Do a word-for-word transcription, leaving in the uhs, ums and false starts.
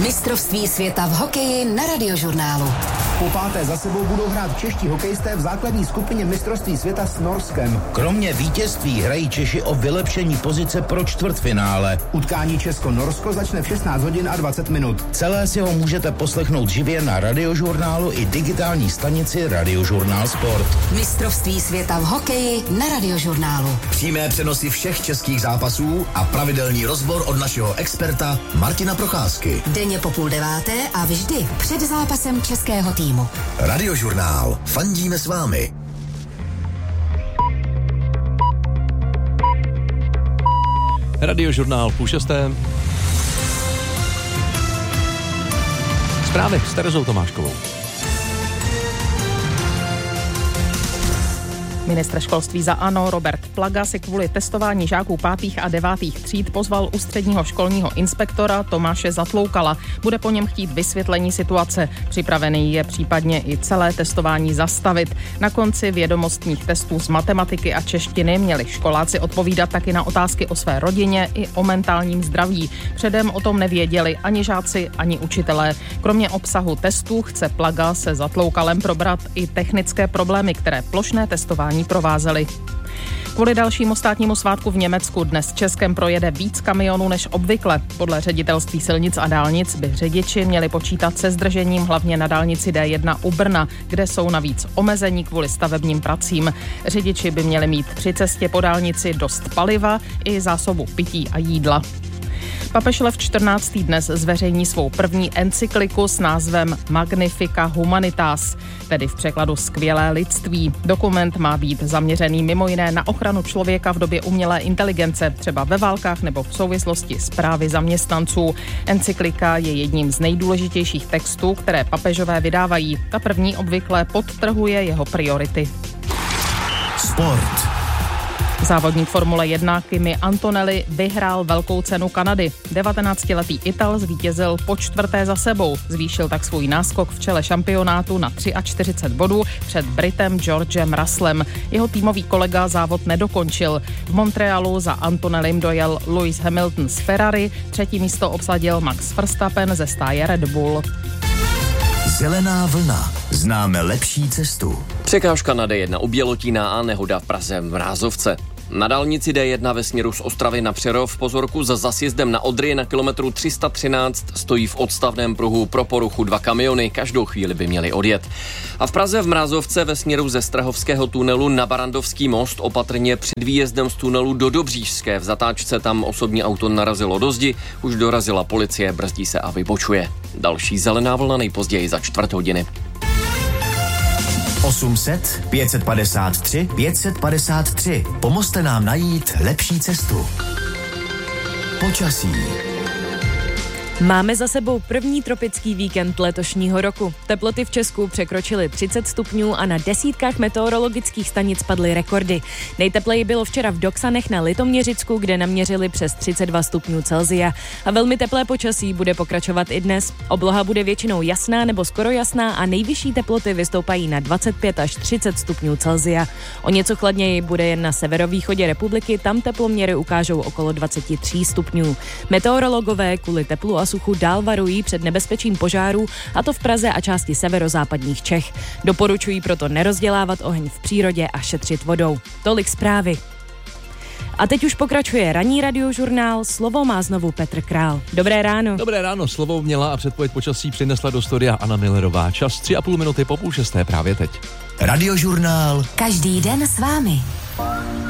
Mistrovství světa v hokeji na Radiožurnálu. Po páté za sebou budou hrát čeští hokejisté v základní skupině mistrovství světa s Norskem. Kromě vítězství hrají Češi o vylepšení pozice pro čtvrtfinále. Utkání Česko-Norsko začne v šestnáct hodin a dvacet minut. Celé si ho můžete poslechnout živě na Radiožurnálu i digitální stanici Radiožurnál Sport. Mistrovství světa v hokeji na Radiožurnálu. Přímé přenosy všech českých zápasů a pravidelný rozbor od našeho experta Martina Procházky. Denně po půl deváté a vždy před zápasem českého týmu. Radiožurnál. Fandíme s vámi. Radiožurnál půl šesté. Zprávy s Terezou Tomáškovou. Ministr školství za ANO Robert Plaga si kvůli testování žáků pátých a devátých tříd pozval ústředního školního inspektora Tomáše Zatloukala. Bude po něm chtít vysvětlení situace. Připravený je případně i celé testování zastavit. Na konci vědomostních testů z matematiky a češtiny měli školáci odpovídat taky na otázky o své rodině i o mentálním zdraví. Předem o tom nevěděli ani žáci, ani učitelé. Kromě obsahu testů chce Plaga se Zatloukalem probrat i technické problémy, které plošné testování provázely. Kvůli dalšímu státnímu svátku v Německu dnes Českem projede víc kamionů než obvykle. Podle ředitelství silnic a dálnic by řidiči měli počítat se zdržením hlavně na dálnici D jedna u Brna, kde jsou navíc omezení kvůli stavebním pracím. Řidiči by měli mít při cestě po dálnici dost paliva i zásobu pití a jídla. Papež Lev čtrnáctý dnes zveřejní svou první encykliku s názvem Magnifica Humanitas, tedy v překladu Skvělé lidství. Dokument má být zaměřený mimo jiné na ochranu člověka v době umělé inteligence, třeba ve válkách nebo v souvislosti s právy zaměstnanců. Encyklika je jedním z nejdůležitějších textů, které papežové vydávají. Ta první obvykle podtrhuje jeho priority. Sport. Závodník Formule jedna Kimi Antonelli vyhrál velkou cenu Kanady. devatenáctiletý Ital zvítězil po čtvrté za sebou. Zvýšil tak svůj náskok v čele šampionátu na čtyřicet tři bodů před Britem Georgem Russellem. Jeho týmový kolega závod nedokončil. V Montrealu za Antonellim dojel Lewis Hamilton z Ferrari, třetí místo obsadil Max Verstappen ze stáje Red Bull. Zelená vlna. Známe lepší cestu. Překážka na D jedna u Bělotína a nehoda v Praze v Mrázovce. Na dálnici D jedna ve směru z Ostravy na Přerov v Pozorku za zasjezdem na Odry na kilometru tři sta třináct stojí v odstavném pruhu pro poruchu dva kamiony, každou chvíli by měly odjet. A v Praze v Mrázovce ve směru ze Strahovského tunelu na Barandovský most opatrně před výjezdem z tunelu do Dobřížské. V zatáčce tam osobní auto narazilo do zdi, už dorazila policie, brzdí se a vybočuje. Další zelená vlna nejpozději za čtvrt hodiny. osm set, pět set padesát tři, pět set padesát tři. Pomozte nám najít lepší cestu. Počasí. Máme za sebou první tropický víkend letošního roku. Teploty v Česku překročily třicet stupňů a na desítkách meteorologických stanic padly rekordy. Nejtepleji bylo včera v Doksanech na Litoměřicku, kde naměřili přes třicet dva stupňů Celsia. A velmi teplé počasí bude pokračovat i dnes. Obloha bude většinou jasná nebo skoro jasná a nejvyšší teploty vystoupají na dvacet pět až třicet stupňů Celsia. O něco chladněji bude jen na severovýchodě republiky, tam teploměry ukážou okolo dvacet tři stupňů. Meteorologové kvůli teplu a suchu dál varují před nebezpečím požárů, a to v Praze a části severozápadních Čech. Doporučují proto nerozdělávat oheň v přírodě a šetřit vodou. Tolik zprávy. A teď už pokračuje ranní Radiožurnál, slovo má znovu Petr Král. Dobré ráno. Dobré ráno, slovo měla a předpověď počasí přinesla do studia Anna Millerová. Čas tři a půl minuty po půl šesté právě teď. Radiožurnál. Každý den s vámi.